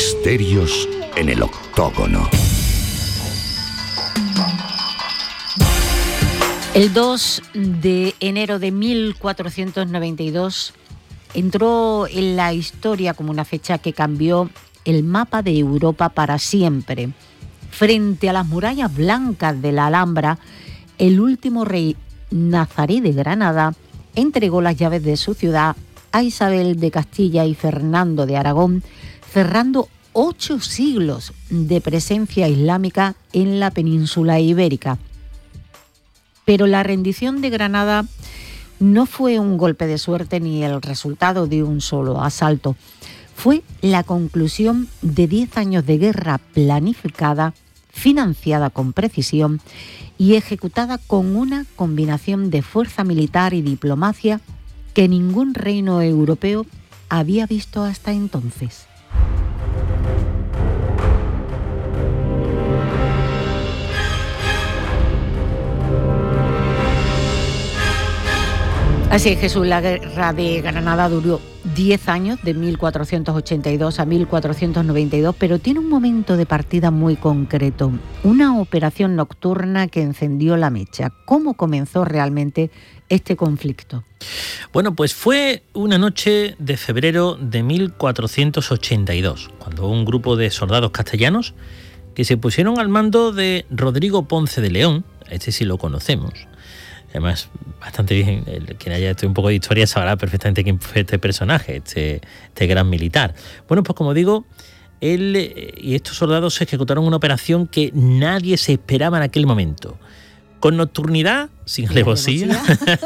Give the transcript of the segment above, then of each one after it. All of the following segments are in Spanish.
Misterios en el octógono. El 2 de enero de 1492 entró en la historia como una fecha que cambió el mapa de Europa para siempre. Frente a las murallas blancas de la Alhambra, el último rey nazarí de Granada entregó las llaves de su ciudad a Isabel de Castilla y Fernando de Aragón, cerrando 8 siglos de presencia islámica en la península ibérica. Pero la rendición de Granada no fue un golpe de suerte ni el resultado de un solo asalto. Fue la conclusión de 10 años de guerra planificada, financiada con precisión y ejecutada con una combinación de fuerza militar y diplomacia que ningún reino europeo había visto hasta entonces. Así es, Jesús, la guerra de Granada duró 10 años, de 1482 a 1492, pero tiene un momento de partida muy concreto, una operación nocturna que encendió la mecha. ¿Cómo comenzó realmente este conflicto? Bueno, pues fue una noche de febrero de 1482, cuando un grupo de soldados castellanos que se pusieron al mando de Rodrigo Ponce de León, este sí lo conocemos. Además, bastante bien, quien haya estudiado un poco de historia sabrá perfectamente quién fue este personaje, este gran militar. Bueno, pues como digo, él y estos soldados ejecutaron una operación que nadie se esperaba en aquel momento. Con nocturnidad, sin alevosía,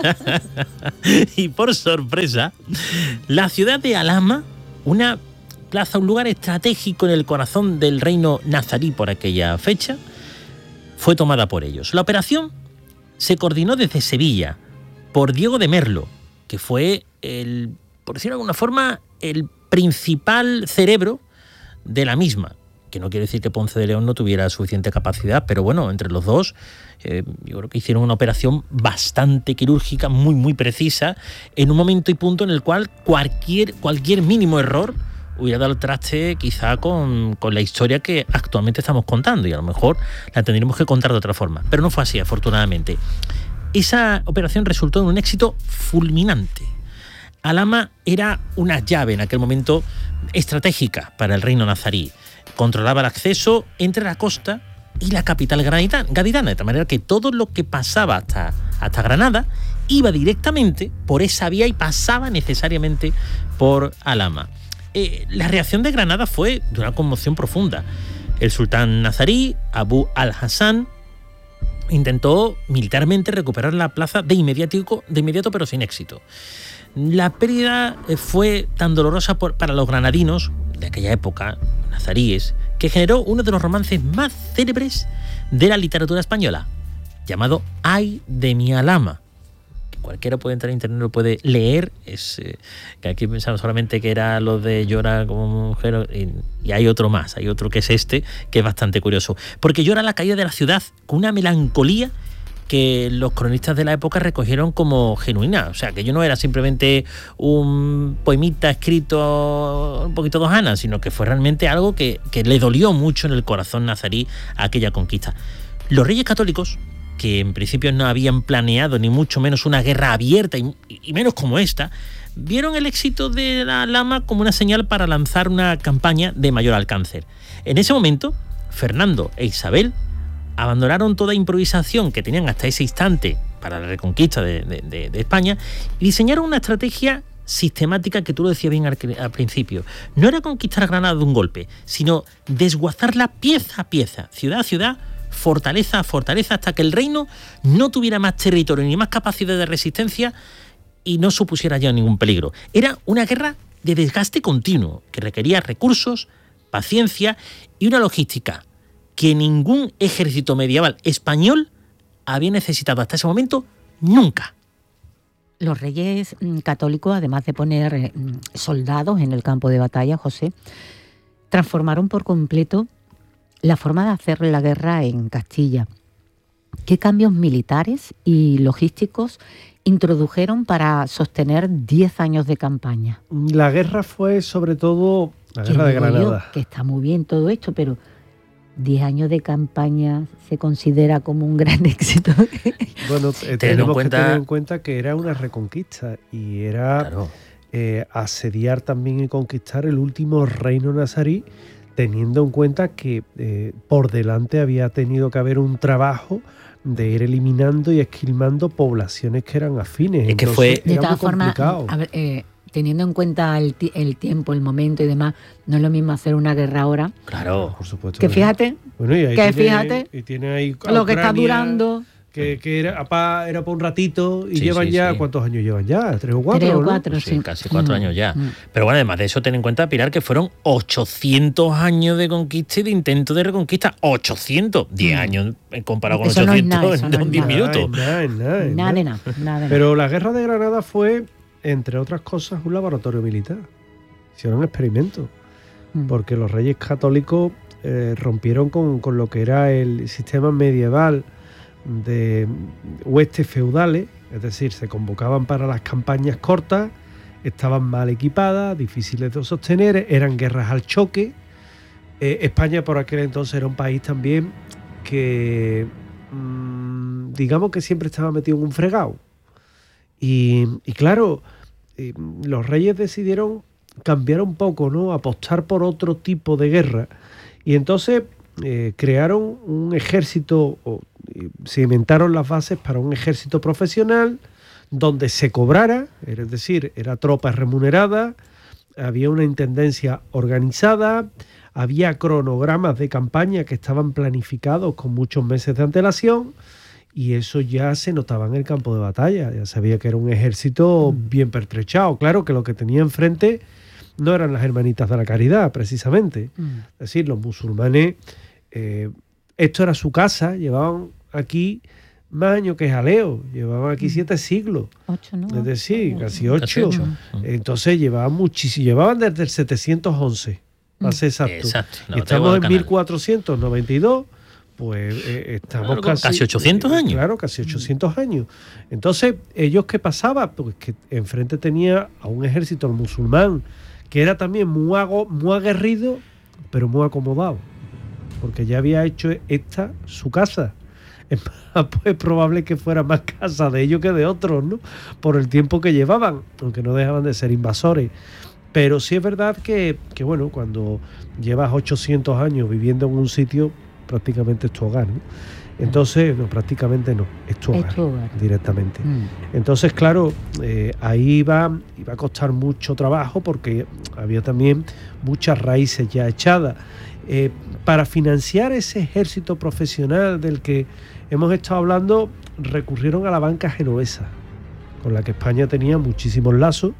y por sorpresa, la ciudad de Alhama, una plaza, un lugar estratégico en el corazón del reino nazarí por aquella fecha, fue tomada por ellos. La operación se coordinó desde Sevilla por Diego de Merlo, que fue, por decirlo de alguna forma, el principal cerebro de la misma. Que no quiere decir que Ponce de León no tuviera suficiente capacidad, pero bueno, entre los dos, yo creo que hicieron una operación bastante quirúrgica, muy, muy precisa, en un momento y punto en el cual cualquier mínimo error hubiera dado el traste quizá con la historia que actualmente estamos contando, y a lo mejor la tendríamos que contar de otra forma. Pero no fue así, afortunadamente. Esa operación resultó en un éxito fulminante. Alhama era una llave en aquel momento estratégica para el reino nazarí. Controlaba el acceso entre la costa y la capital gaditana, de tal manera que todo lo que pasaba hasta Granada iba directamente por esa vía y pasaba necesariamente por Alhama. La reacción de Granada fue de una conmoción profunda. El sultán nazarí, Abu al-Hassan, intentó militarmente recuperar la plaza de inmediato, pero sin éxito. La pérdida fue tan dolorosa para los granadinos de aquella época, nazaríes, que generó uno de los romances más célebres de la literatura española, llamado Ay de mi Alhama. Cualquiera puede entrar a internet, lo puede leer. Que aquí pensamos solamente que era lo de llora como mujer, y hay otro más, hay otro que es que es bastante curioso, porque llora la caída de la ciudad con una melancolía que los cronistas de la época recogieron como genuina. O sea, que yo no era simplemente un poemita escrito un poquito dojana, sino que fue realmente algo que le dolió mucho en el corazón nazarí a aquella conquista. Los reyes católicos, que en principio no habían planeado ni mucho menos una guerra abierta y menos como esta, vieron el éxito de la Alhama como una señal para lanzar una campaña de mayor alcance. En ese momento, Fernando e Isabel abandonaron toda improvisación que tenían hasta ese instante para la reconquista de España y diseñaron una estrategia sistemática que tú lo decías bien al principio. No era conquistar Granada de un golpe, sino desguazarla pieza a pieza, ciudad a ciudad, fortaleza a fortaleza, hasta que el reino no tuviera más territorio ni más capacidad de resistencia y no supusiera ya ningún peligro. Era una guerra de desgaste continuo que requería recursos, paciencia y una logística que ningún ejército medieval español había necesitado hasta ese momento nunca. Los reyes católicos, además de poner soldados en el campo de batalla, José, transformaron por completo la forma de hacer la guerra en Castilla. ¿Qué cambios militares y logísticos introdujeron para sostener 10 años de campaña? La guerra fue sobre todo La guerra de Granada. Que está muy bien todo esto, pero 10 años de campaña se considera como un gran éxito. Bueno, tenemos que tener en cuenta que era una reconquista y era asediar también y conquistar el último reino nazarí, teniendo en cuenta que por delante había tenido que haber un trabajo de ir eliminando y esquilmando poblaciones que eran afines. Es que fue de todas formas, teniendo en cuenta el tiempo, el momento y demás, no es lo mismo hacer una guerra ahora. Claro, por supuesto. Que fíjate, bueno, y ahí tiene ahí lo que está durando. Que era para un ratito y llevan ya. ¿Cuántos años llevan ya? ¿3 o 4? 3 o 4, ¿no? Sí, casi 4 años ya. Pero bueno, además de eso, ten en cuenta, Pilar, que fueron 800 años de conquista y de intento de reconquista. 800. 10 años comparado con eso 800 en 10 minutos. Nada. Pero la guerra de Granada fue, entre otras cosas, un laboratorio militar. Hicieron experimentos. Porque los reyes católicos rompieron con lo que era el sistema medieval de huestes feudales, es decir, se convocaban para las campañas cortas, estaban mal equipadas, difíciles de sostener, eran guerras al choque. España por aquel entonces era un país también que, digamos que siempre estaba metido en un fregado. Y claro, los reyes decidieron cambiar un poco, ¿no? Apostar por otro tipo de guerra. Y entonces crearon un ejército, cimentaron las bases para un ejército profesional donde se cobrara, es decir, era tropa remunerada, había una intendencia organizada, había cronogramas de campaña que estaban planificados con muchos meses de antelación y eso ya se notaba en el campo de batalla, ya sabía que era un ejército bien pertrechado. Claro que lo que tenía enfrente no eran las hermanitas de la caridad, precisamente. Es decir, los musulmanes, esto era su casa, llevaban aquí más años que jaleo, llevaban aquí 7 siglos. 8, ¿no? Es decir, casi 8. Entonces llevaban muchísimo, llevaban desde el 711, para ser exacto. Exacto. Y estamos en 1492, pues estamos casi 800 años. Claro, casi 800 años. Entonces, ¿ellos qué pasaba? Pues que enfrente tenía a un ejército musulmán que era también muy aguerrido, pero muy acomodado, porque ya había hecho esta su casa. Es más, pues probable que fuera más casa de ellos que de otros, ¿no? Por el tiempo que llevaban, aunque no dejaban de ser invasores. Pero sí es verdad que bueno, cuando llevas 800 años viviendo en un sitio, prácticamente es tu hogar, ¿no? Entonces, no, prácticamente no, es tu hogar, directamente. Entonces, claro, ahí iba a costar mucho trabajo porque había también muchas raíces ya echadas. Para financiar ese ejército profesional del que hemos estado hablando, recurrieron a la banca genovesa, con la que España tenía muchísimos lazos,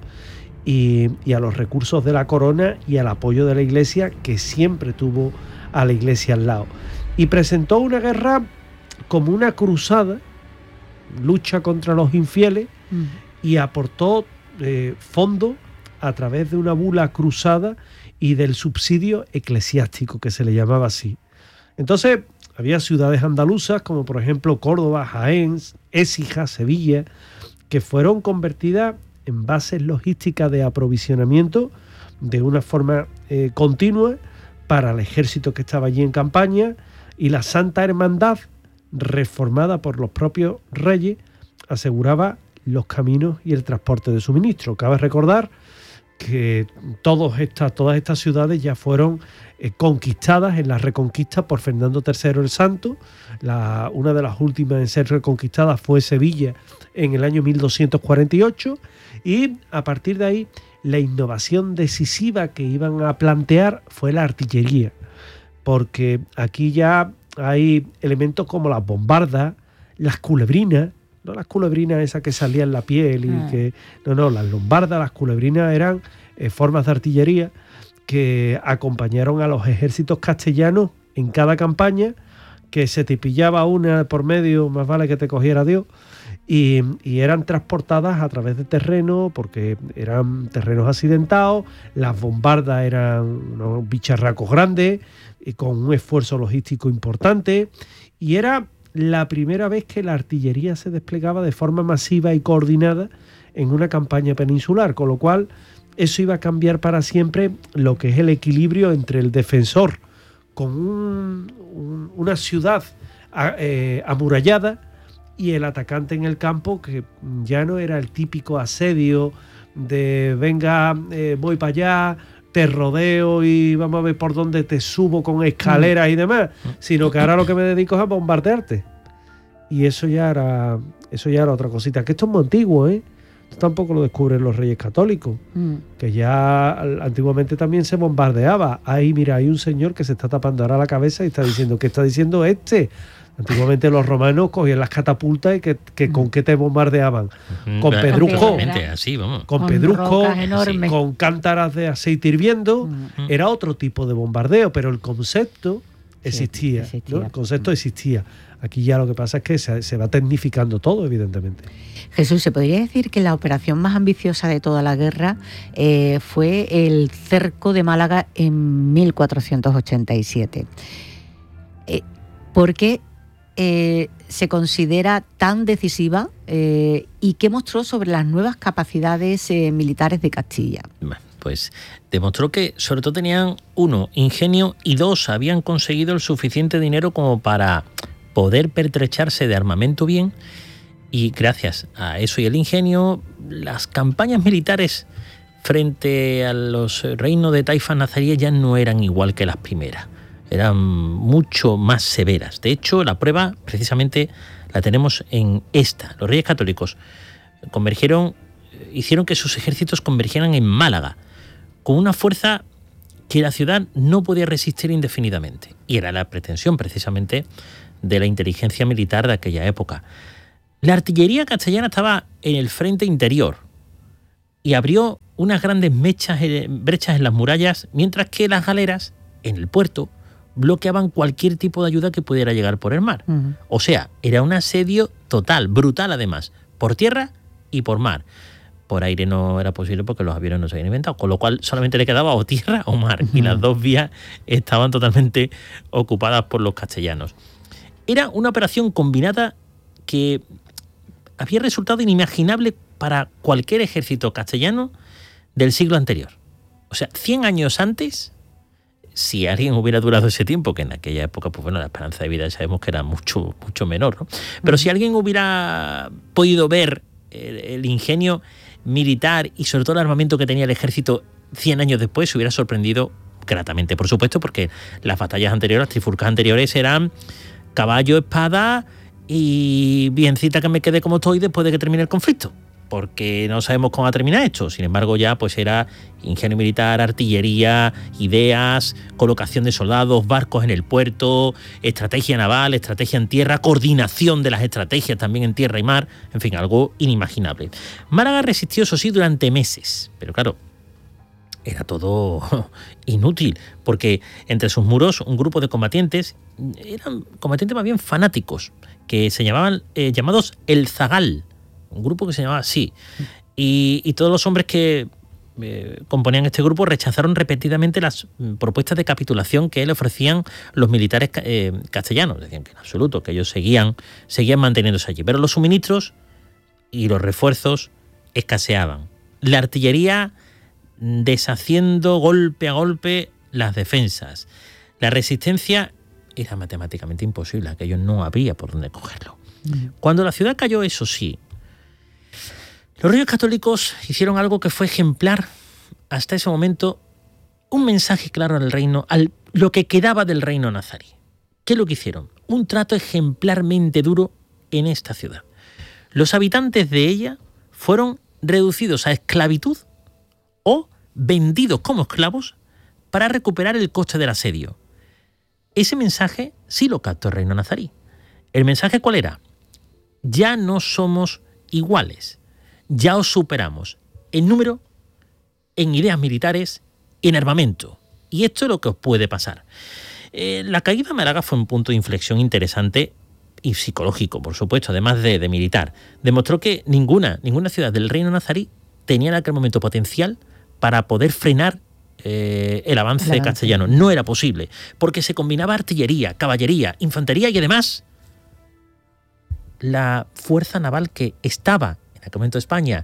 y a los recursos de la corona y al apoyo de la Iglesia, que siempre tuvo a la Iglesia al lado. Y presentó una guerra como una cruzada, lucha contra los infieles, y aportó fondos a través de una bula cruzada y del subsidio eclesiástico, que se le llamaba así. Entonces, había ciudades andaluzas, como por ejemplo Córdoba, Jaén, Écija, Sevilla, que fueron convertidas en bases logísticas de aprovisionamiento de una forma continua para el ejército que estaba allí en campaña, y la Santa Hermandad, reformada por los propios reyes, aseguraba los caminos y el transporte de suministro. Cabe recordar que todas estas ciudades ya fueron conquistadas en la Reconquista por Fernando III el Santo. Una de las últimas en ser reconquistadas fue Sevilla en el año 1248, y a partir de ahí la innovación decisiva que iban a plantear fue la artillería, porque aquí ya hay elementos como las bombardas, las culebrinas, no las culebrinas esas que salían la piel y que las bombardas, las culebrinas eran formas de artillería que acompañaron a los ejércitos castellanos en cada campaña, que se te pillaba una por medio, más vale que te cogiera Dios, y eran transportadas a través de terreno, porque eran terrenos accidentados. Las bombardas eran unos bicharracos grandes y con un esfuerzo logístico importante, y era la primera vez que la artillería se desplegaba de forma masiva y coordinada en una campaña peninsular, con lo cual eso iba a cambiar para siempre lo que es el equilibrio entre el defensor con una ciudad amurallada y el atacante en el campo, que ya no era el típico asedio de venga, voy para allá, te rodeo y vamos a ver por dónde te subo con escaleras y demás, sino que ahora lo que me dedico es a bombardearte. Y eso ya era otra cosita, que esto es muy antiguo, ¿eh? Esto tampoco lo descubren los reyes católicos, que ya antiguamente también se bombardeaba. Ahí, mira, hay un señor que se está tapando ahora la cabeza y está diciendo, ¿qué está diciendo este? Antiguamente los romanos cogían las catapultas y que ¿con qué te bombardeaban? Con pedrusco. Así, vamos. Con pedrusco, con cántaras de aceite hirviendo. Era otro tipo de bombardeo, pero el concepto existía. ¿no? El concepto existía. Aquí ya lo que pasa es que se va tecnificando todo, evidentemente. Jesús, ¿se podría decir que la operación más ambiciosa de toda la guerra fue el cerco de Málaga en 1487? ¿Por qué se considera tan decisiva y qué mostró sobre las nuevas capacidades militares de Castilla? Pues demostró que sobre todo tenían, 1, ingenio, y 2, habían conseguido el suficiente dinero como para poder pertrecharse de armamento bien, y gracias a eso y el ingenio, las campañas militares frente a los reinos de taifas nazaríes ya no eran igual que las primeras, eran mucho más severas. De hecho, la prueba precisamente la tenemos en esta. Los reyes católicos hicieron que sus ejércitos convergieran en Málaga, con una fuerza que la ciudad no podía resistir indefinidamente, y era la pretensión precisamente de la inteligencia militar de aquella época. La artillería castellana estaba en el frente interior y abrió unas grandes brechas en las murallas, mientras que las galeras en el puerto bloqueaban cualquier tipo de ayuda que pudiera llegar por el mar. O sea, era un asedio total, brutal además, por tierra y por mar. Por aire no era posible porque los aviones no se habían inventado, con lo cual solamente le quedaba o tierra o mar, y las dos vías estaban totalmente ocupadas por los castellanos. Era una operación combinada que había resultado inimaginable para cualquier ejército castellano del siglo anterior. O sea, 100 años antes, si alguien hubiera durado ese tiempo, que en aquella época, pues bueno, la esperanza de vida ya sabemos que era mucho, mucho menor, ¿no? Pero si alguien hubiera podido ver el ingenio militar y sobre todo el armamento que tenía el ejército 100 años después, se hubiera sorprendido gratamente, por supuesto, porque las batallas anteriores, las trifulcas anteriores eran caballo, espada y biencita que me quede como estoy después de que termine el conflicto, porque no sabemos cómo va a terminar esto. Sin embargo, ya pues era ingenio militar, artillería, ideas, colocación de soldados, barcos en el puerto, estrategia naval, estrategia en tierra, coordinación de las estrategias también en tierra y mar, en fin, algo inimaginable. Málaga resistió, eso sí, durante meses, pero claro, era todo inútil, porque entre sus muros un grupo de combatientes, eran combatientes más bien fanáticos, que se llamaban llamados el Zagal, un grupo que se llamaba así, y todos los hombres que componían este grupo rechazaron repetidamente las propuestas de capitulación que le ofrecían los militares castellanos. Decían que en absoluto, que ellos seguían manteniéndose allí, pero los suministros y los refuerzos escaseaban. La artillería deshaciendo golpe a golpe las defensas. La resistencia era matemáticamente imposible, aquello no había por dónde cogerlo. Cuando la ciudad cayó, eso sí, los reyes católicos hicieron algo que fue ejemplar hasta ese momento, un mensaje claro al reino, lo que quedaba del reino nazarí. ¿Qué es lo que hicieron? Un trato ejemplarmente duro en esta ciudad. Los habitantes de ella fueron reducidos a esclavitud o vendidos como esclavos para recuperar el coste del asedio. Ese mensaje sí lo captó el reino nazarí. ¿El mensaje cuál era? Ya no somos iguales, ya os superamos en número, en ideas militares, en armamento. Y esto es lo que os puede pasar. La caída de Málaga fue un punto de inflexión interesante y psicológico, por supuesto, además de militar. Demostró que ninguna ciudad del reino nazarí tenía en aquel momento potencial para poder frenar el avance castellano. No era posible, porque se combinaba artillería, caballería, infantería y además la fuerza naval que estaba en aquel momento España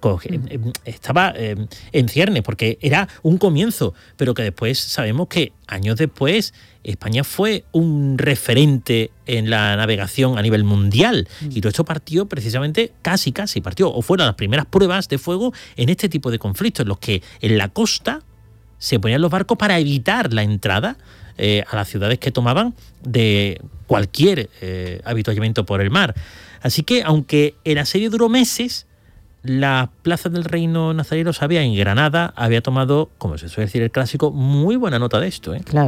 estaba en ciernes, porque era un comienzo, pero que después sabemos que años después España fue un referente en la navegación a nivel mundial, y todo esto partió precisamente, casi partió, o fueron las primeras pruebas de fuego en este tipo de conflictos, en los que en la costa se ponían los barcos para evitar la entrada a las ciudades que tomaban de cualquier avituallamiento por el mar. Así que, aunque el asedio duró meses, la plaza del Reino Nazareno había en Granada, había tomado, como se suele decir el clásico, muy buena nota de esto. Claro.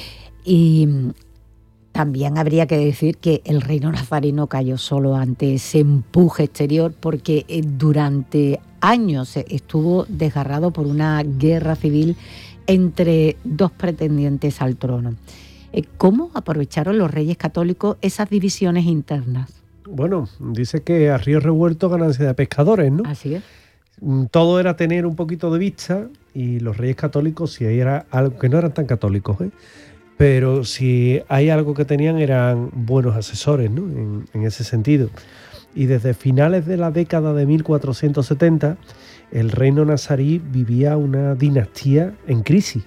Y también habría que decir que el Reino Nazareno cayó solo ante ese empuje exterior, porque durante años estuvo desgarrado por una guerra civil entre dos pretendientes al trono. ¿Cómo aprovecharon los reyes católicos esas divisiones internas? Bueno, dice que a río revuelto ganancia de pescadores, ¿no? Así es. Todo era tener un poquito de vista, y los reyes católicos, si ahí era algo, que no eran tan católicos, pero si hay algo que tenían eran buenos asesores, ¿no? En ese sentido. Y desde finales de la década de 1470, el reino nazarí vivía una dinastía en crisis,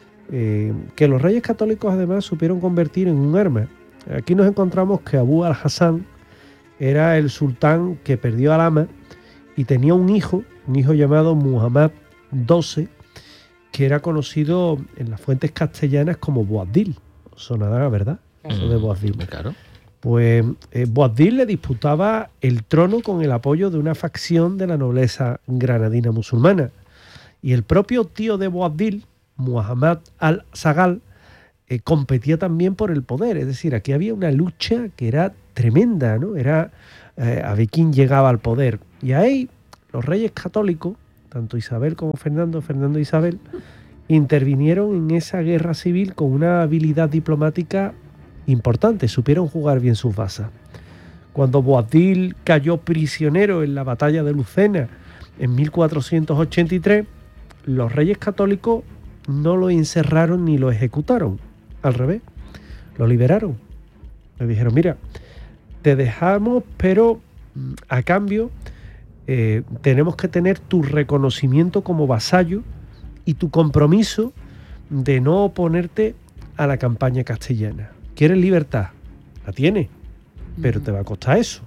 que los reyes católicos además supieron convertir en un arma. Aquí nos encontramos que Abu al-Hassan era el sultán que perdió al ama y tenía un hijo llamado Muhammad XII, que era conocido en las fuentes castellanas como Boabdil. Sonará, ¿verdad? Eso de Boabdil. Claro. Pues Boabdil le disputaba el trono con el apoyo de una facción de la nobleza granadina musulmana. Y el propio tío de Boabdil, Muhammad al-Sagal, competía también por el poder. Es decir, aquí había una lucha que era tremenda, ¿no? Era a ver quién llegaba al poder. Y ahí los reyes católicos, tanto Isabel como Fernando e Isabel, intervinieron en esa guerra civil con una habilidad diplomática importante. Supieron jugar bien sus bazas. Cuando Boabdil cayó prisionero en la batalla de Lucena en 1483, los reyes católicos no lo encerraron ni lo ejecutaron. Al revés, lo liberaron. Le dijeron, mira, te dejamos, pero a cambio tenemos que tener tu reconocimiento como vasallo y tu compromiso de no oponerte a la campaña castellana. ¿Quieres libertad? La tienes, pero te va a costar eso.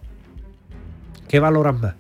¿Qué valoras más?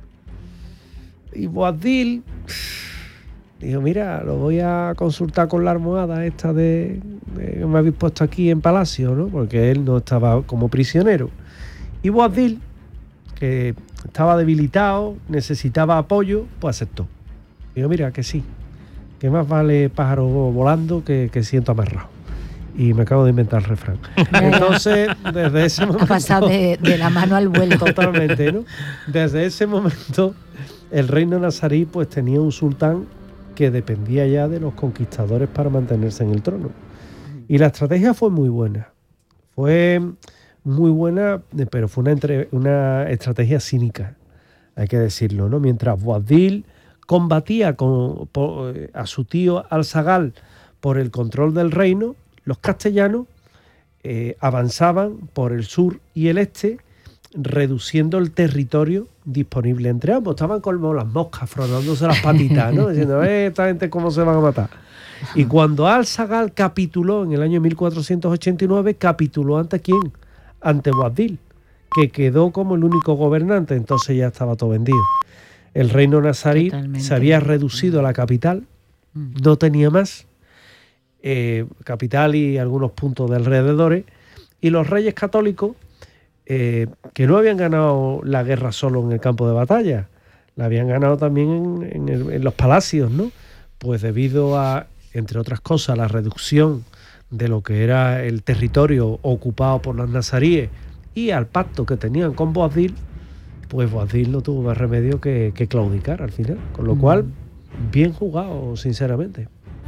Y Boabdil dijo, mira, lo voy a consultar con la almohada esta que me habéis puesto aquí en Palacio, ¿no? Porque él no estaba como prisionero. Y Boabdil, que estaba debilitado, necesitaba apoyo, pues aceptó. Dijo, mira, que sí, que más vale pájaro volando que siento amarrado. Y me acabo de inventar el refrán. Entonces, desde ese momento... Ha pasado de la mano al vuelo. Totalmente, ¿no? Desde ese momento, el reino nazarí pues tenía un sultán que dependía ya de los conquistadores para mantenerse en el trono. Y la estrategia fue muy buena. Fue muy buena, pero fue una estrategia cínica, hay que decirlo, ¿no? Mientras Boabdil combatía a su tío al-Sagal por el control del reino, los castellanos avanzaban por el sur y el este, reduciendo el territorio disponible entre ambos. Estaban como las moscas, frotándose las patitas, ¿no? Diciendo, esta gente cómo se van a matar. Y cuando al-Sagal capituló en el año 1489, capituló ¿ante quién? Ante Boabdil, que quedó como el único gobernante. Entonces ya estaba todo vendido. El reino nazarí se había reducido a la capital, no tenía más, capital y algunos puntos de alrededores, y los reyes católicos, que no habían ganado la guerra solo en el campo de batalla, la habían ganado también en los palacios, ¿no? Pues debido a, entre otras cosas, la reducción de lo que era el territorio ocupado por los nazaríes y al pacto que tenían con Boabdil, pues Boabdil no tuvo más remedio que claudicar al final. Con lo cual, bien jugado, sinceramente.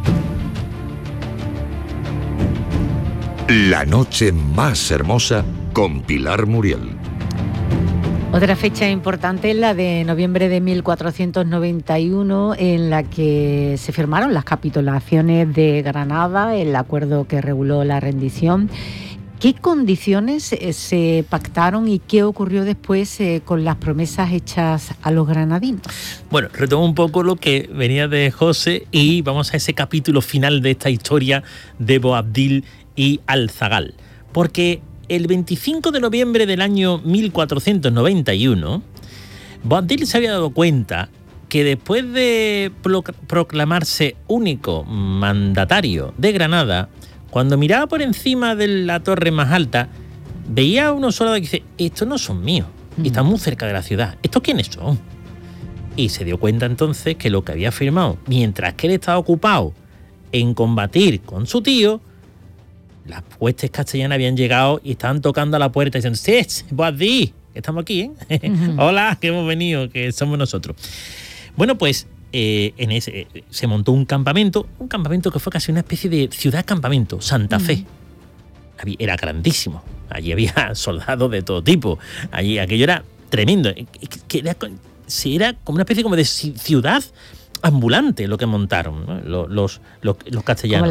La noche más hermosa con Pilar Muriel. Otra fecha importante es la de noviembre de 1491, en la que se firmaron las capitulaciones de Granada, el acuerdo que reguló la rendición, ¿Qué condiciones se pactaron y qué ocurrió después con las promesas hechas a los granadinos? Bueno, retomo un poco lo que venía de José y vamos a ese capítulo final de esta historia de Boabdil y Al-Zagal. Porque el 25 de noviembre del año 1491, Boabdil se había dado cuenta que después de proclamarse único mandatario de Granada, cuando miraba por encima de la torre más alta, veía a unos soldados que dice: estos no son míos, están muy cerca de la ciudad, ¿estos quiénes son? Y se dio cuenta entonces que lo que había firmado, mientras que él estaba ocupado en combatir con su tío, las huestes castellanas habían llegado y estaban tocando a la puerta diciendo: sí, Boabdil, estamos aquí, ¿eh? Hola, que hemos venido, que somos nosotros. Bueno, pues se montó un campamento que fue casi una especie de ciudad-campamento, Santa Fe. Era grandísimo, allí había soldados de todo tipo, allí aquello era tremendo, era como una especie como de ciudad ambulante lo que montaron, ¿no? los castellanos.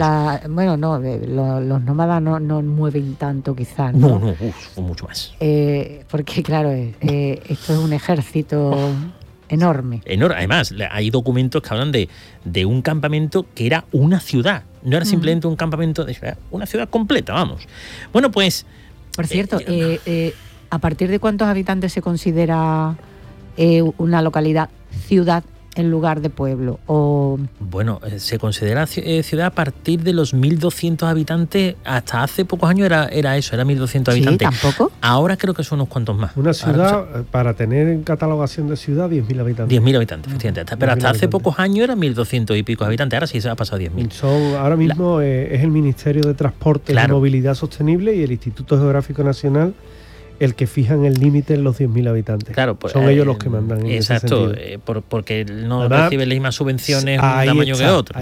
Los nómadas no mueven tanto quizás, ¿no? Fue mucho más. Porque claro, esto es un ejército enorme. Además, hay documentos que hablan de un campamento que era una ciudad. No era simplemente un campamento de ciudad, una ciudad completa, vamos. Bueno, pues... Por cierto, ¿a partir de cuántos habitantes se considera una localidad ciudad en lugar de pueblo? Bueno, se considera ciudad a partir de los 1.200 habitantes. Hasta hace pocos años era eso, era 1.200 habitantes. ¿Sí, tampoco? Ahora creo que son unos cuantos más. Una ciudad, para tener en catalogación de ciudad, 10.000 habitantes. 10.000 habitantes, efectivamente. Pero hasta hace pocos años eran 1.200 y pico habitantes. Ahora sí se ha pasado 10.000. Ahora mismo es el Ministerio de Transporte y Movilidad Sostenible y el Instituto Geográfico Nacional el que fijan el límite en los 10.000 habitantes. Claro, pues, son ellos los que mandan en ese sentido. Porque no reciben las mismas subvenciones un tamaño que otro.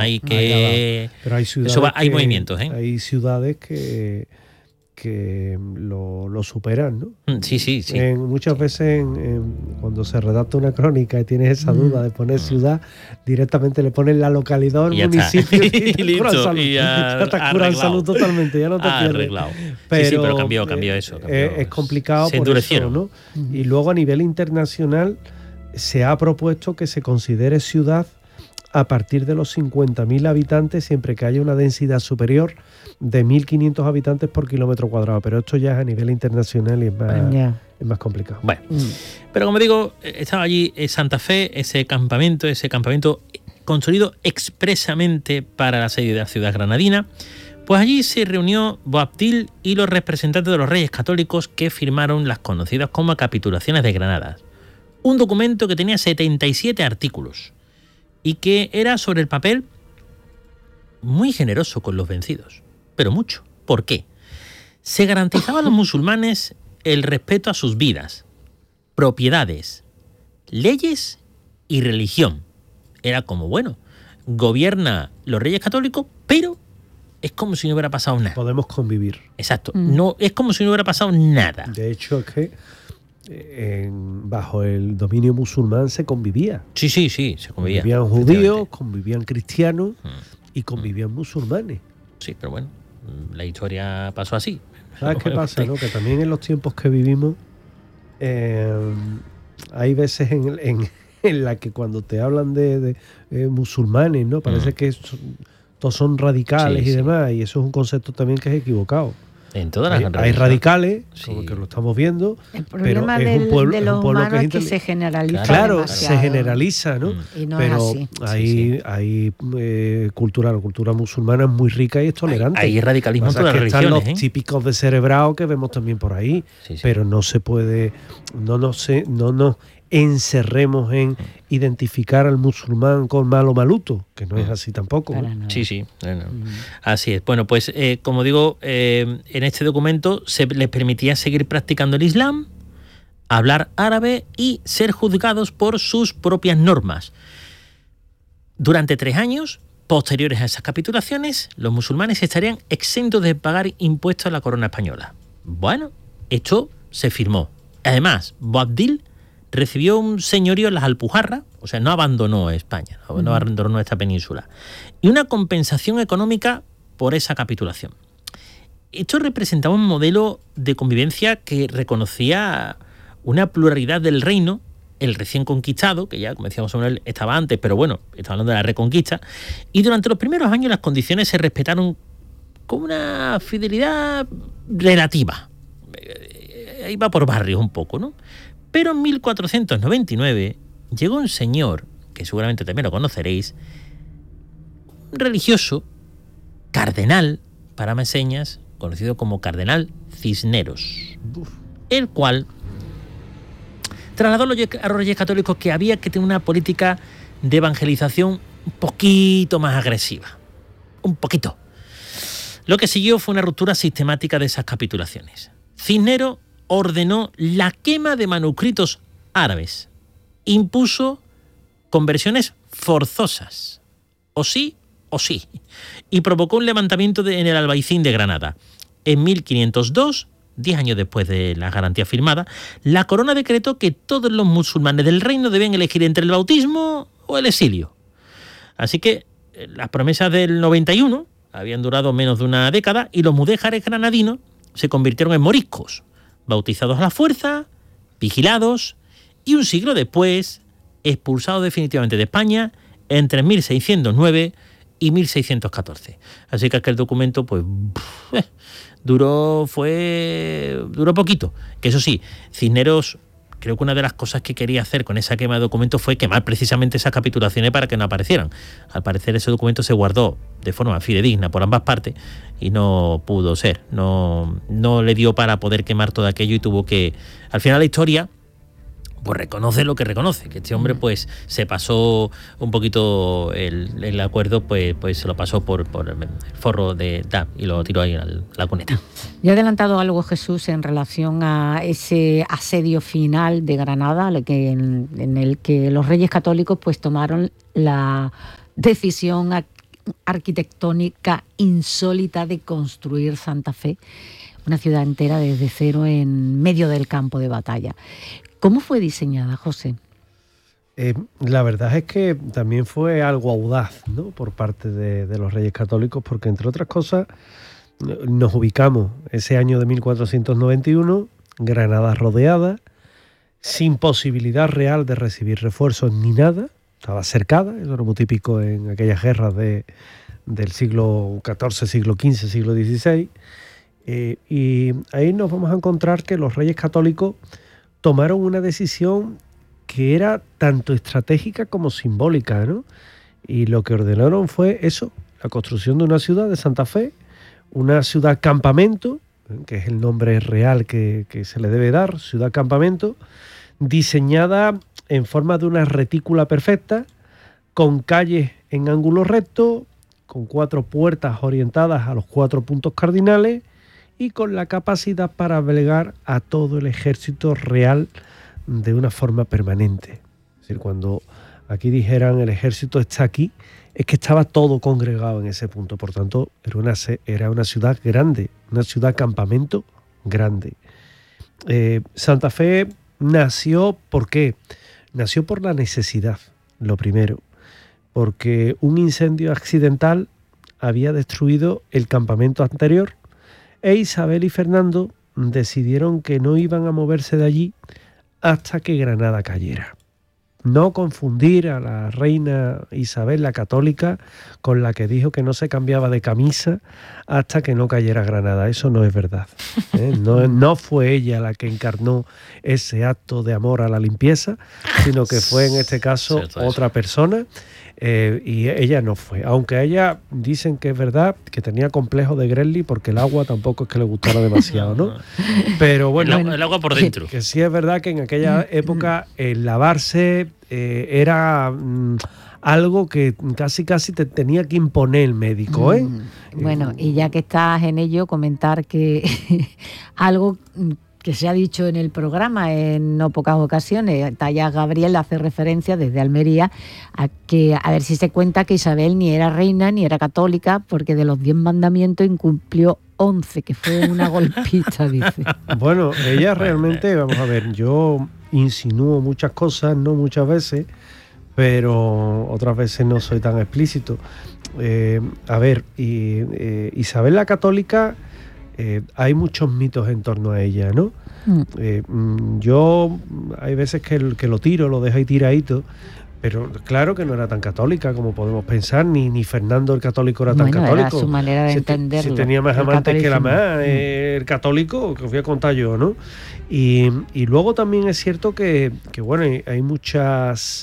Pero hay ciudades hay movimientos, ¿eh? Hay ciudades que lo superan, ¿no? Sí. Muchas veces cuando se redacta una crónica y tienes esa duda de poner ciudad, directamente le ponen la localidad o el municipio y te curan salud. Ya te curan salud totalmente, ya no te pierdes. Arreglado. Pero cambió eso. Es complicado por eso, ¿no? Y luego a nivel internacional se ha propuesto que se considere ciudad a partir de los 50.000 habitantes, siempre que haya una densidad superior de 1.500 habitantes por kilómetro cuadrado. Pero esto ya es a nivel internacional y es más complicado. Bueno, pero como digo, estaba allí Santa Fe, ese campamento construido expresamente para el asedio de la ciudad granadina. Pues allí se reunió Boabdil y los representantes de los reyes católicos que firmaron las conocidas como capitulaciones de Granada. Un documento que tenía 77 artículos y que era sobre el papel muy generoso con los vencidos, pero mucho. ¿Por qué? Se garantizaba a los musulmanes el respeto a sus vidas, propiedades, leyes y religión. Era como, gobierna los reyes católicos, pero es como si no hubiera pasado nada. Podemos convivir. Exacto. No, es como si no hubiera pasado nada. De hecho, es que bajo el dominio musulmán se convivía. Sí, se convivía. Convivían judíos, convivían cristianos y convivían musulmanes. Sí, pero bueno, la historia pasó así. ¿Sabes qué pasa? ¿No? Que también en los tiempos que vivimos hay veces en la que cuando te hablan de musulmanes, ¿no? Parece que todos son radicales y demás, y eso es un concepto también que es equivocado. En todas las hay radicales, como que lo estamos viendo, el problema pero es un pueblo, de los humanos es que se generaliza. Claro, demasiado. se generaliza, ¿no? Y no pero es así. hay la cultura musulmana es muy rica y es tolerante. Hay radicalismo en todas las religiones. Están los típicos descerebrados que vemos también por ahí, pero no se puede, no nos encerremos en identificar al musulmán con malo maluto, que no es así tampoco. Sí. Así es. Bueno, pues como digo, en este documento se les permitía seguir practicando el Islam, hablar árabe y ser juzgados por sus propias normas. Durante 3 años, posteriores a esas capitulaciones, los musulmanes estarían exentos de pagar impuestos a la corona española. Bueno, esto se firmó. Además, Boabdil recibió un señorío en las Alpujarras, o sea, no abandonó España, no abandonó esta península, y una compensación económica por esa capitulación. esto representaba un modelo de convivencia que reconocía una pluralidad del reino, el recién conquistado, que ya, como decíamos, estaba antes, pero bueno, estamos hablando de la reconquista, y durante los primeros años las condiciones se respetaron con una fidelidad relativa. Iba por barrios un poco, ¿no? Pero en 1499 llegó un señor, que seguramente también lo conoceréis, un religioso, cardenal, para más señas, conocido como Cardenal Cisneros, el cual trasladó a los reyes católicos que había que tener una política de evangelización un poquito más agresiva. Un poquito. Lo que siguió fue una ruptura sistemática de esas capitulaciones. Cisneros ordenó la quema de manuscritos árabes. Impuso conversiones forzosas. O sí, y provocó un levantamiento en el Albaicín de Granada. En 1502, 10 años después de la garantía firmada, la corona decretó que todos los musulmanes del reino debían elegir entre el bautismo o el exilio. Así que las promesas del 91 habían durado menos de una década y los mudéjares granadinos se convirtieron en moriscos, bautizados a la fuerza, vigilados y un siglo después expulsados definitivamente de España entre 1609 y 1614. Así que aquel documento pues duró poquito. Que eso sí, Cisneros, creo que una de las cosas que quería hacer con esa quema de documentos fue quemar precisamente esas capitulaciones para que no aparecieran. Al parecer ese documento se guardó de forma fidedigna por ambas partes y no pudo ser. No le dio para poder quemar todo aquello y tuvo que... Al final la historia pues reconoce lo que reconoce, que este hombre pues se pasó un poquito el acuerdo, pues se lo pasó por el forro de DAP y lo tiró ahí en la cuneta. Ya he adelantado algo, Jesús, en relación a ese asedio final de Granada, en el que los Reyes Católicos pues tomaron la decisión arquitectónica insólita de construir Santa Fe, una ciudad entera desde cero en medio del campo de batalla. ¿Cómo fue diseñada, José? La verdad es que también fue algo audaz, ¿no?, por parte de los Reyes Católicos, porque entre otras cosas nos ubicamos ese año de 1491, Granada rodeada, sin posibilidad real de recibir refuerzos ni nada, estaba cercada, eso era muy típico en aquellas guerras del siglo XIV, siglo XV, siglo XVI, y ahí nos vamos a encontrar que los Reyes Católicos tomaron una decisión que era tanto estratégica como simbólica, ¿no? Y lo que ordenaron fue eso, la construcción de una ciudad de Santa Fe, una ciudad campamento, que es el nombre real que se le debe dar, ciudad campamento, diseñada en forma de una retícula perfecta, con calles en ángulo recto, con 4 puertas orientadas a los 4 puntos cardinales, y con la capacidad para albergar a todo el ejército real de una forma permanente. Es decir, cuando aquí dijeran el ejército está aquí, es que estaba todo congregado en ese punto. Por tanto, era una ciudad grande, una ciudad campamento grande. Santa Fe nació, ¿por qué? Nació por la necesidad, lo primero, porque un incendio accidental había destruido el campamento anterior, e Isabel y Fernando decidieron que no iban a moverse de allí hasta que Granada cayera. No confundir a la reina Isabel la Católica con la que dijo que no se cambiaba de camisa hasta que no cayera Granada. Eso no es verdad, ¿eh? No fue ella la que encarnó ese acto de amor a la limpieza, sino que fue en este caso otra persona. Y ella no fue, aunque a ella dicen que es verdad que tenía complejo de Grelly porque el agua tampoco es que le gustara demasiado, ¿no? Pero bueno, el agua por dentro. Que sí es verdad que en aquella época el lavarse era algo que casi te tenía que imponer el médico, ¿eh? Bueno, y ya que estás en ello, comentar que algo que se ha dicho en el programa en no pocas ocasiones, Talla Gabriel hace referencia desde Almería a ver si se cuenta que Isabel ni era reina ni era católica, porque de los 10 mandamientos incumplió 11, que fue una golpista, dice. Bueno, ella realmente, vamos a ver, yo insinúo muchas cosas, no muchas veces, pero otras veces no soy tan explícito. A ver, Isabel la Católica hay muchos mitos en torno a ella, ¿no? Yo hay veces que lo tiro, lo dejo ahí tiradito, pero claro que no era tan católica como podemos pensar, ni Fernando el católico era tan católico. Era su manera de entenderlo. Si tenía más amantes que la más, el católico, que os voy a contar yo, ¿no? Y luego también es cierto que bueno, hay muchas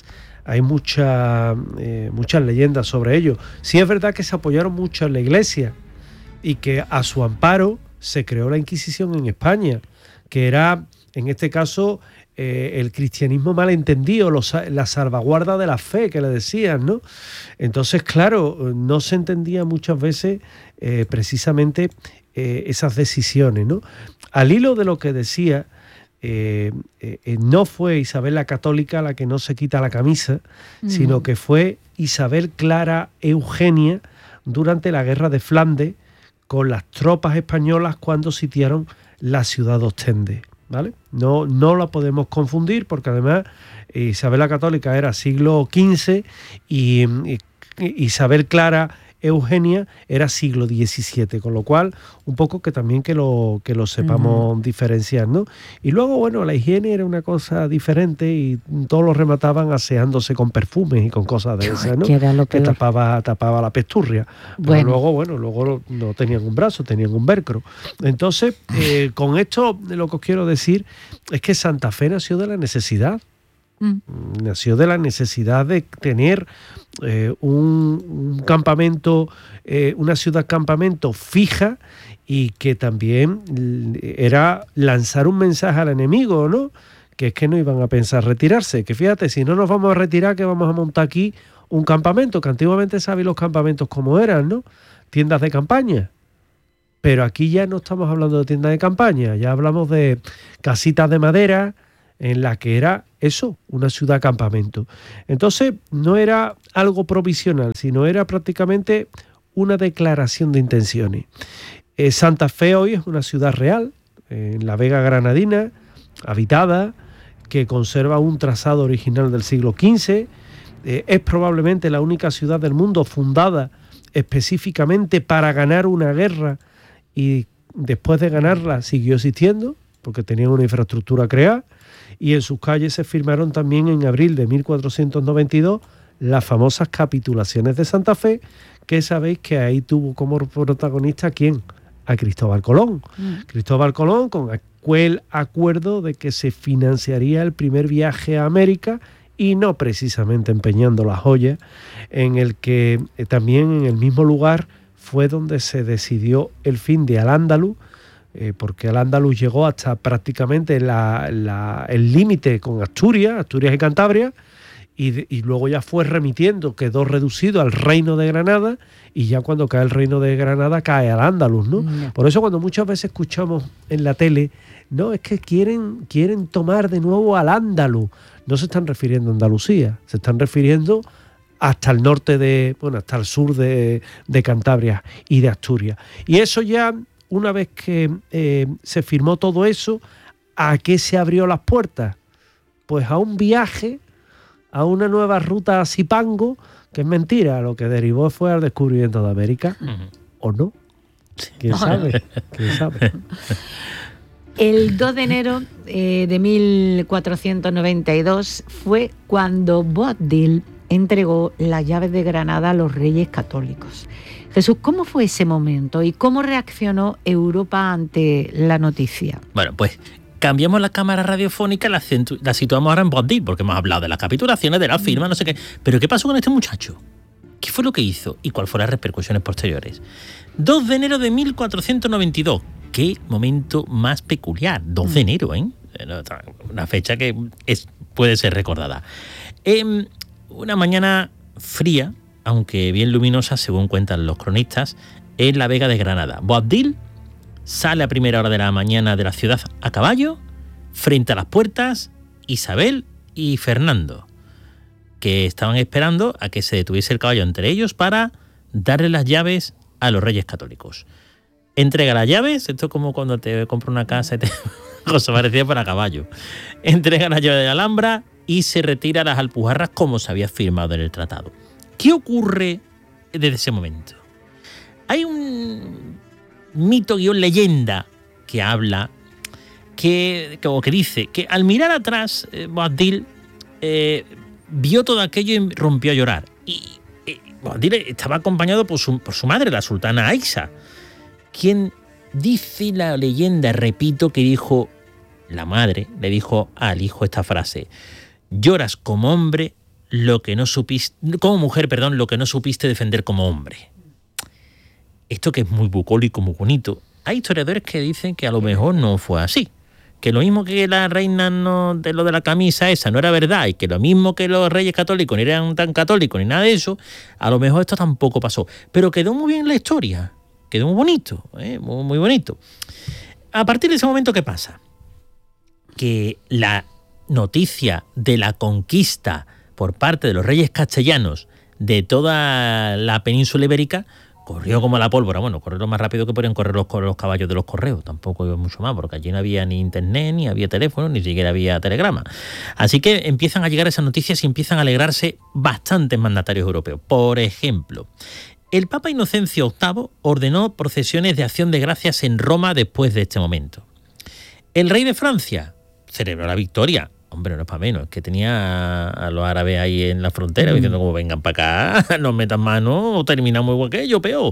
leyendas sobre ello. Sí es verdad que se apoyaron mucho en la Iglesia y que a su amparo se creó la Inquisición en España, que era, en este caso, el cristianismo malentendido, la salvaguarda de la fe, que le decían, ¿no? Entonces, claro, no se entendía muchas veces precisamente esas decisiones, ¿no? Al hilo de lo que decía, no fue Isabel la Católica la que no se quita la camisa, sino que fue Isabel Clara Eugenia durante la guerra de Flandes con las tropas españolas cuando sitiaron la ciudad de Ostende, ¿vale? No la podemos confundir porque además Isabel la Católica era siglo XV y Isabel Clara Eugenia era siglo XVII, con lo cual un poco que también que lo sepamos diferenciar, ¿no? Y luego, bueno, la higiene era una cosa diferente y todos lo remataban aseándose con perfumes y con cosas de esas, ¿no? Que tapaba la pesturria. Pero luego no tenían un brazo, tenían un velcro. Entonces, con esto lo que os quiero decir es que Santa Fe nació de la necesidad. Nació de la necesidad de tener un campamento, una ciudad campamento fija, y que también era lanzar un mensaje al enemigo, ¿no? Que es que no iban a pensar retirarse, que fíjate, si no nos vamos a retirar, que vamos a montar aquí un campamento, que antiguamente sabéis los campamentos como eran, ¿no? Tiendas de campaña. Pero aquí ya no estamos hablando de tiendas de campaña, ya hablamos de casitas de madera, en la que era eso, una ciudad campamento. Entonces no era algo provisional, sino era prácticamente una declaración de intenciones. Santa Fe hoy es una ciudad real, en la Vega Granadina, habitada, que conserva un trazado original del siglo XV. Es probablemente la única ciudad del mundo fundada específicamente para ganar una guerra, y después de ganarla siguió existiendo, porque tenía una infraestructura creada. Y en sus calles se firmaron también en abril de 1492 las famosas capitulaciones de Santa Fe, que sabéis que ahí tuvo como protagonista, ¿quién? A Cristóbal Colón. Cristóbal Colón, con aquel acuerdo de que se financiaría el primer viaje a América, y no precisamente empeñando las joyas, en el que también en el mismo lugar fue donde se decidió el fin de Al-Ándalus, porque Al-Ándalus llegó hasta prácticamente el límite con Asturias y Cantabria, y luego ya fue remitiendo, quedó reducido al Reino de Granada, y ya cuando cae el Reino de Granada cae Al-Ándalus, ¿no? Por eso cuando muchas veces escuchamos en la tele, no, es que quieren tomar de nuevo Al-Ándalus, no se están refiriendo a Andalucía, se están refiriendo hasta el norte hasta el sur de Cantabria y de Asturias. Y eso ya, una vez que se firmó todo eso, ¿a qué se abrió las puertas? Pues a un viaje, a una nueva ruta a Zipango, que es mentira, lo que derivó fue al descubrimiento de América. ¿O no? ¿Quién sabe? ¿Quién sabe? El 2 de enero de 1492 fue cuando Boabdil entregó las llaves de Granada a los reyes católicos. Jesús, ¿cómo fue ese momento y cómo reaccionó Europa ante la noticia? Bueno, pues cambiamos la cámara radiofónica, la situamos ahora en Boabdil, porque hemos hablado de las capitulaciones, de la firma, no sé qué. Pero ¿qué pasó con este muchacho? ¿Qué fue lo que hizo y cuáles fueron las repercusiones posteriores? 2 de enero de 1492. Qué momento más peculiar. 2 de enero, ¿eh? Una fecha que puede ser recordada. Una mañana fría, aunque bien luminosa, según cuentan los cronistas, en la Vega de Granada. Boabdil sale a primera hora de la mañana de la ciudad a caballo, frente a las puertas, Isabel y Fernando, que estaban esperando a que se detuviese el caballo entre ellos para darle las llaves a los reyes católicos. Entrega las llaves, esto es como cuando te compras una casa y te cosa parecida para caballo. Entrega las llaves de la Alhambra y se retira a las Alpujarras como se había firmado en el tratado. ¿Qué ocurre desde ese momento? Hay mito-leyenda que habla, que dice que al mirar atrás, Boabdil vio todo aquello y rompió a llorar. Y Boabdil estaba acompañado por su madre, la sultana Aisha, quien dice la leyenda, repito, que dijo, la madre le dijo al hijo esta frase: lloras como hombre lo que no supiste, como mujer, perdón, lo que no supiste defender como hombre. Esto que es muy bucólico, muy bonito. Hay historiadores que dicen que a lo mejor no fue así. Que lo mismo que la reina de lo de la camisa esa no era verdad, y que lo mismo que los reyes católicos no eran tan católicos ni nada de eso, a lo mejor esto tampoco pasó. Pero quedó muy bien la historia, quedó muy bonito, muy, muy bonito. A partir de ese momento, ¿qué pasa? Que la noticia de la conquista por parte de los reyes castellanos de toda la península ibérica corrió como la pólvora. Bueno, corrió lo más rápido que podían correr los caballos de los correos. Tampoco iba mucho más, porque allí no había ni internet, ni había teléfono, ni siquiera había telegrama. Así que empiezan a llegar esas noticias y empiezan a alegrarse bastantes mandatarios europeos. Por ejemplo, el Papa Inocencio VIII ordenó procesiones de acción de gracias en Roma después de este momento. El rey de Francia celebró la victoria. Hombre, no es para menos, es que tenía a los árabes ahí en la frontera diciendo como vengan para acá, nos metan mano o terminamos igual que ellos, peor.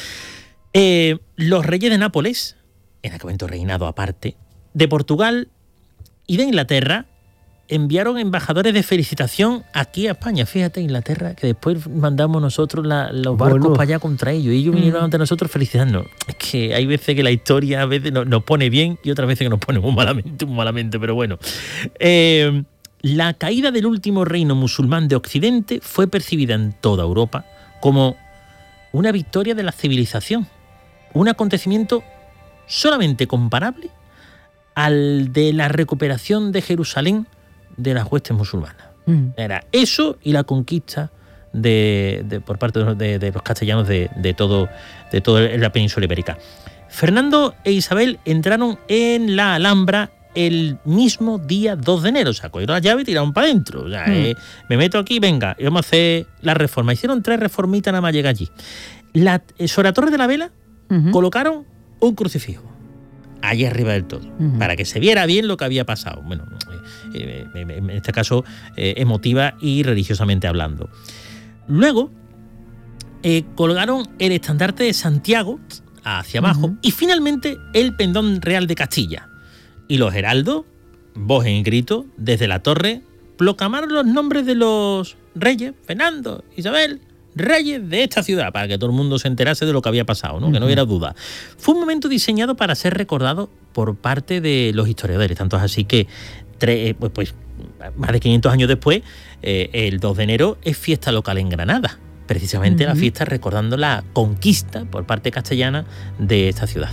Los reyes de Nápoles, en aquel momento reinado aparte, de Portugal y de Inglaterra, enviaron embajadores de felicitación aquí a España. Fíjate, Inglaterra, que después mandamos nosotros los barcos para allá contra ellos, y ellos vinieron ante nosotros felicitándonos. Es que hay veces que la historia a veces nos pone bien y otras veces que nos pone muy malamente, pero bueno. La caída del último reino musulmán de Occidente fue percibida en toda Europa como una victoria de la civilización, un acontecimiento solamente comparable al de la recuperación de Jerusalén de las huestes musulmanas. Era eso y la conquista por parte de los castellanos de toda la península ibérica. Fernando e Isabel entraron en la Alhambra el mismo día 2 de enero. O sea, cogieron la llave y tiraron para adentro. O sea, me meto aquí, venga, y vamos a hacer la reforma. Hicieron 3 reformitas nada más llegar allí. Sobre la Torre de la Vela colocaron un crucifijo allí arriba del todo, para que se viera bien lo que había pasado. Bueno, en este caso emotiva y religiosamente hablando. Luego colgaron el estandarte de Santiago hacia abajo y finalmente el pendón real de Castilla. Y los heraldos, voz en grito, desde la torre, proclamaron los nombres de los reyes, Fernando, Isabel, reyes de esta ciudad, para que todo el mundo se enterase de lo que había pasado, ¿no? Que no hubiera duda. Fue un momento diseñado para ser recordado por parte de los historiadores, tanto es así que pues más de 500 años después, el 2 de enero es fiesta local en Granada, precisamente la fiesta recordando la conquista por parte castellana de esta ciudad.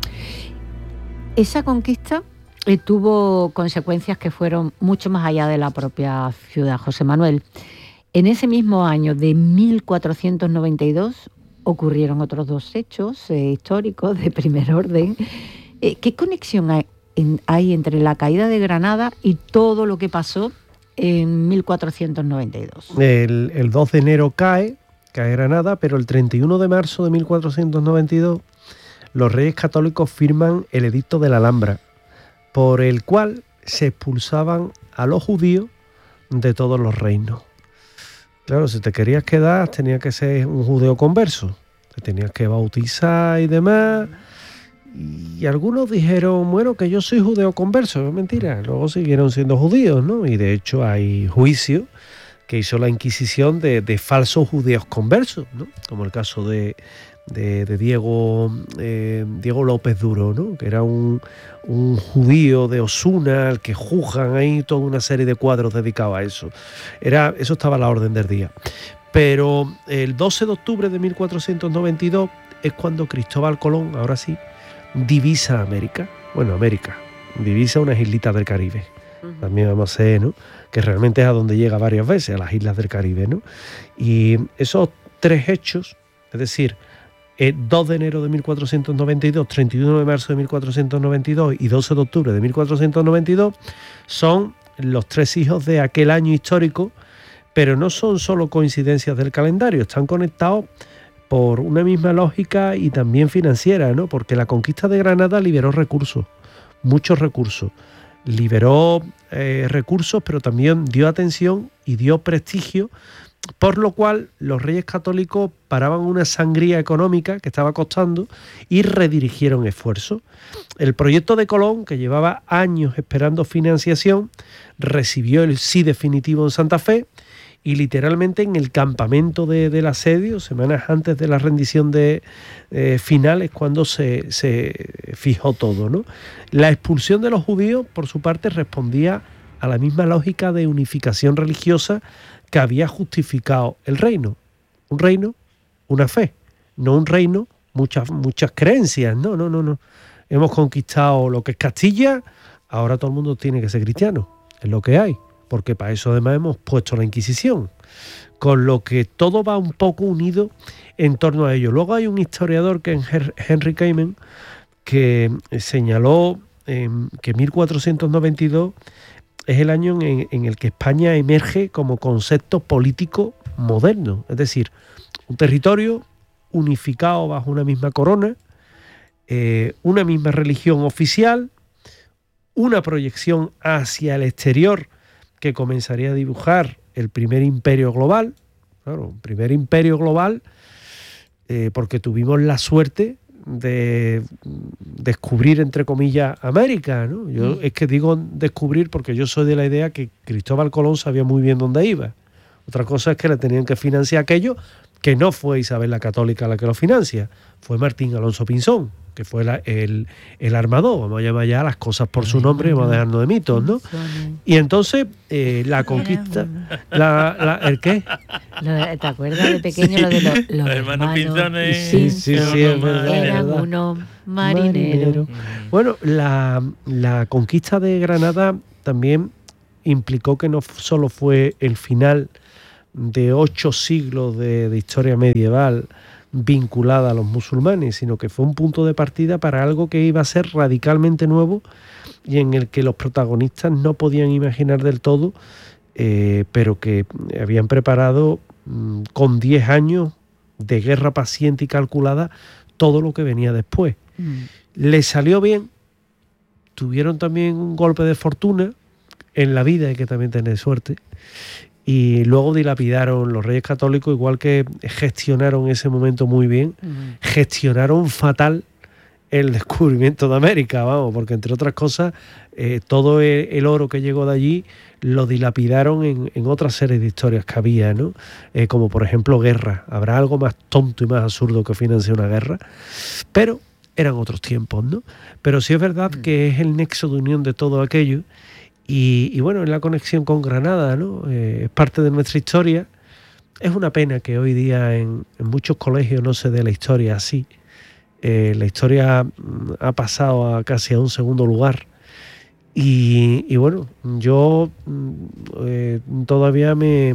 Esa conquista tuvo consecuencias que fueron mucho más allá de la propia ciudad, José Manuel. En ese mismo año de 1492 ocurrieron otros 2 hechos históricos de primer orden. ¿Qué conexión hay entre la caída de Granada y todo lo que pasó en 1492? El 2 de enero cae Granada, pero el 31 de marzo de 1492 los reyes católicos firman el Edicto de la Alhambra, por el cual se expulsaban a los judíos de todos los reinos. Claro, si te querías quedar, tenías que ser un judeo converso. Te tenías que bautizar y demás. Y algunos dijeron, bueno, que yo soy judeo converso. Es mentira. Luego siguieron siendo judíos, ¿no? Y de hecho hay juicios que hizo la Inquisición de falsos judíos conversos, ¿no? Como el caso de Diego López Duro, ¿no? Que era un judío de Osuna al que juzgan ahí toda una serie de cuadros dedicados a eso. Eso estaba a la orden del día. Pero el 12 de octubre de 1492 es cuando Cristóbal Colón, ahora sí, divisa América. Bueno, América, divisa unas islitas del Caribe. También vamos a hacer, ¿no? Que realmente es a donde llega varias veces, a las islas del Caribe, ¿no? Y esos 3 hechos, es decir, 2 de enero de 1492, 31 de marzo de 1492 y 12 de octubre de 1492, son los 3 hijos de aquel año histórico, pero no son solo coincidencias del calendario, están conectados por una misma lógica y también financiera, ¿no? Porque la conquista de Granada liberó recursos, muchos recursos. Liberó recursos, pero también dio atención y dio prestigio, por lo cual los reyes católicos paraban una sangría económica que estaba costando y redirigieron esfuerzos. El proyecto de Colón, que llevaba años esperando financiación, recibió el sí definitivo en Santa Fe, y literalmente en el campamento del asedio, semanas antes de la rendición final, es cuando se fijó todo, ¿no? La expulsión de los judíos, por su parte, respondía a la misma lógica de unificación religiosa que había justificado el reino. Un reino, una fe, no un reino, muchas creencias, no. Hemos conquistado lo que es Castilla, ahora todo el mundo tiene que ser cristiano, es lo que hay. Porque para eso además hemos puesto la Inquisición, con lo que todo va un poco unido en torno a ello. Luego hay un historiador que es Henry Kamen, que señaló que 1492 es el año en el que España emerge como concepto político moderno, es decir, un territorio unificado bajo una misma corona, una misma religión oficial, una proyección hacia el exterior que comenzaría a dibujar el primer imperio global. Claro, un primer imperio global porque tuvimos la suerte de descubrir, entre comillas, América, ¿no? Yo es que digo descubrir porque yo soy de la idea que Cristóbal Colón sabía muy bien dónde iba. Otra cosa es que le tenían que financiar aquello, que no fue Isabel la Católica la que lo financia, fue Martín Alonso Pinzón, que fue el armador. Vamos a llamar ya las cosas por su nombre y vamos a dejarnos de mitos, ¿no? Y entonces la conquista... ¿El qué? ¿Te acuerdas de pequeño lo de los hermanos Pinzones? Sí, es verdad. Eran unos marineros. Bueno, la conquista de Granada también implicó que no solo fue el final de 8 siglos de historia medieval vinculada a los musulmanes, sino que fue un punto de partida para algo que iba a ser radicalmente nuevo y en el que los protagonistas no podían imaginar del todo, pero que habían preparado con 10 años de guerra paciente y calculada todo lo que venía después. Les salió bien, tuvieron también un golpe de fortuna. En la vida hay que también tener suerte. Y luego dilapidaron los reyes católicos, igual que gestionaron ese momento muy bien, gestionaron fatal el descubrimiento de América, vamos, porque entre otras cosas, todo el oro que llegó de allí lo dilapidaron en otra serie de historias que había, ¿no? Como por ejemplo guerra. ¿Habrá algo más tonto y más absurdo que financiar una guerra? Pero eran otros tiempos, ¿no? Pero sí es verdad que es el nexo de unión de todo aquello. Y bueno, en la conexión con Granada, ¿no? Es parte de nuestra historia. Es una pena que hoy día en muchos colegios no se dé la historia así. La historia ha pasado casi a un segundo lugar. Y bueno, yo todavía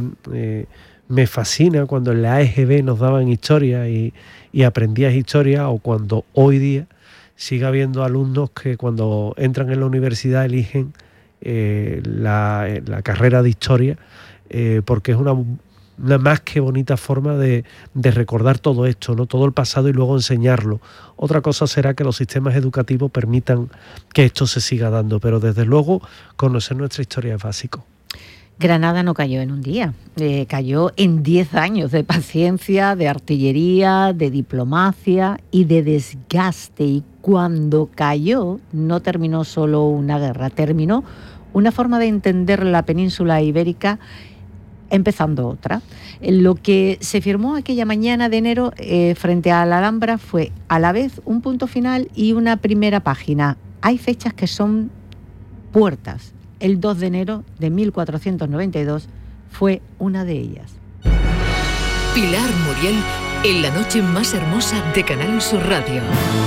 me fascina cuando en la EGB nos daban historia y aprendías historia, o cuando hoy día sigue habiendo alumnos que cuando entran en la universidad eligen la carrera de historia, porque es una más que bonita forma de recordar todo esto, ¿no? Todo el pasado, y luego enseñarlo. Otra cosa será que los sistemas educativos permitan que esto se siga dando, pero desde luego conocer nuestra historia es básico. Granada no cayó en un día, cayó en 10 años de paciencia, de artillería, de diplomacia y de desgaste. Y cuando cayó no terminó solo una guerra, terminó una forma de entender la península ibérica, empezando otra. Lo que se firmó aquella mañana de enero frente a la Alhambra fue a la vez un punto final y una primera página. Hay fechas que son puertas. El 2 de enero de 1492 fue una de ellas. Pilar Muriel en la noche más hermosa de Canal Sur Radio.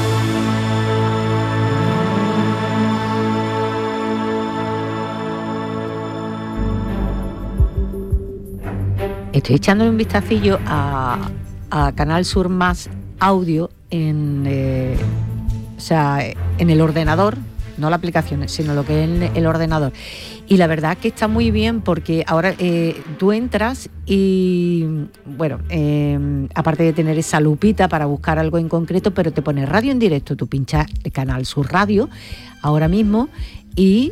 Estoy echándole un vistacillo a Canal Sur Más Audio en el ordenador, no la aplicación, sino lo que es el ordenador. Y la verdad que está muy bien porque ahora tú entras y, bueno, aparte de tener esa lupita para buscar algo en concreto, pero te pone radio en directo, tú pinchas el Canal Sur Radio ahora mismo y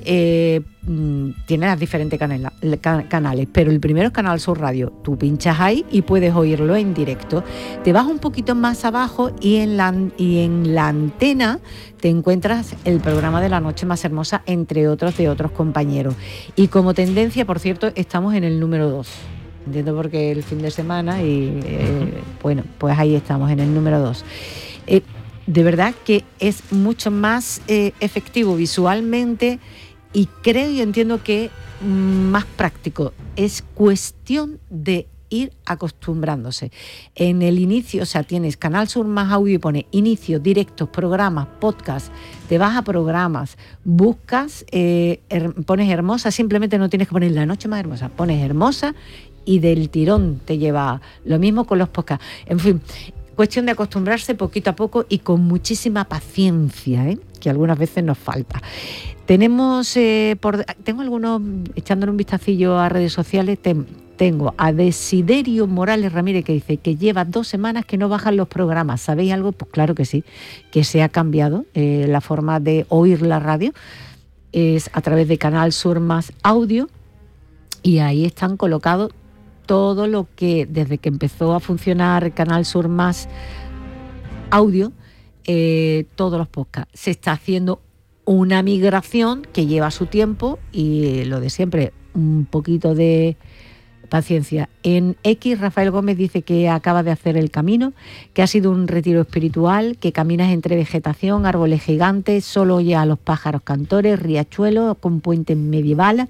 tiene las diferentes canales, pero el primero es Canal Sur Radio. Tú pinchas ahí y puedes oírlo en directo. Te vas un poquito más abajo y en la antena te encuentras el programa de La Noche Más Hermosa, entre otros de otros compañeros. Y como tendencia, por cierto, estamos en el número 2. Entiendo porque el fin de semana y bueno, pues ahí estamos en el número 2. De verdad que es mucho más efectivo visualmente y creo y entiendo que más práctico. Es cuestión de ir acostumbrándose. En el inicio, o sea, tienes Canal Sur Más Audio y pone inicio, directos, programas, podcast, te vas a programas, buscas, pones Hermosa, simplemente no tienes que poner La Noche Más Hermosa, pones Hermosa y del tirón te lleva. Lo mismo con los podcasts. En fin, cuestión de acostumbrarse poquito a poco y con muchísima paciencia, que algunas veces nos falta. Tengo algunos, echándole un vistacillo a redes sociales, tengo a Desiderio Morales Ramírez que dice que lleva 2 semanas que no bajan los programas. ¿Sabéis algo? Pues claro que sí, que se ha cambiado la forma de oír la radio. Es a través de Canal Sur Más Audio y ahí están colocados todo lo que, desde que empezó a funcionar Canal Sur Más Audio, todos los podcasts. Se está haciendo una migración que lleva su tiempo y lo de siempre, un poquito de paciencia. En X, Rafael Gómez dice que acaba de hacer el camino, que ha sido un retiro espiritual, que caminas entre vegetación, árboles gigantes, solo oye a los pájaros cantores, riachuelos con puentes medievales.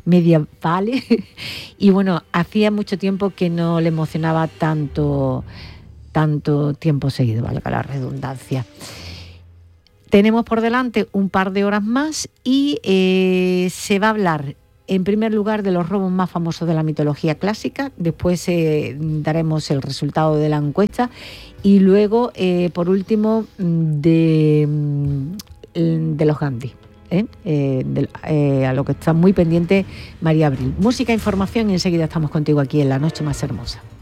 Y bueno, hacía mucho tiempo que no le emocionaba tanto tiempo seguido, valga la redundancia. Tenemos por delante un par de horas más y se va a hablar en primer lugar de los robos más famosos de la mitología clásica, después daremos el resultado de la encuesta y luego, por último, de los Gandhi, a lo que está muy pendiente María Abril. Música, información y enseguida estamos contigo aquí en La Noche Más Hermosa.